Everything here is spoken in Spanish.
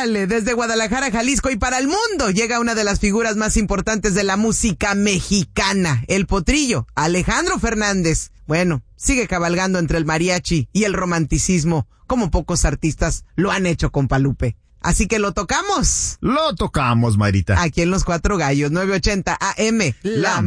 Órale, desde Guadalajara, Jalisco y para el mundo llega una de las figuras más importantes de la música mexicana, el potrillo, Alejandro Fernández. Bueno, sigue cabalgando entre el mariachi y el romanticismo, como pocos artistas lo han hecho, compa Lupe. Así que lo tocamos. Lo tocamos, Mayrita. Aquí en Los Cuatro Gallos, 980 AM. La